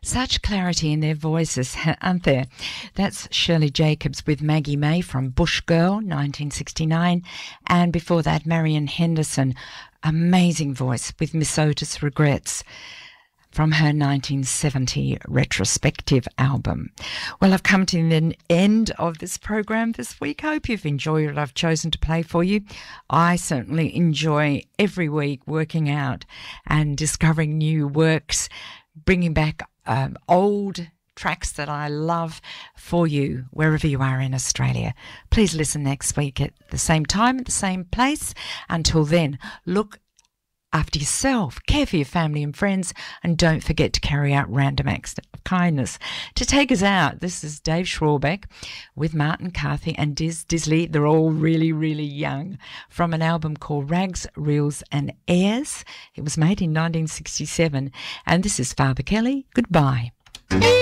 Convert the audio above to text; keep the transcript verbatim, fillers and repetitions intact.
Such clarity in their voices, aren't there? That's Shirley Jacobs with Maggie May from Bush Girl, nineteen sixty-nine. And before that, Marian Henderson, amazing voice with Miss Otis Regrets, from her nineteen seventy retrospective album. Well, I've come to the end of this program this week. Hope you've enjoyed what I've chosen to play for you. I certainly enjoy every week working out and discovering new works, bringing back um, old tracks that I love for you wherever you are in Australia. Please listen next week at the same time, at the same place. Until then, look after yourself, care for your family and friends, and don't forget to carry out random acts of kindness. To take us out, this is Dave Schwarbeck with Martin Carthy and Diz Disley. They're all really, really young, from an album called Rags, Reels and Airs. It was made in nineteen sixty-seven, and this is Father Kelly. Goodbye.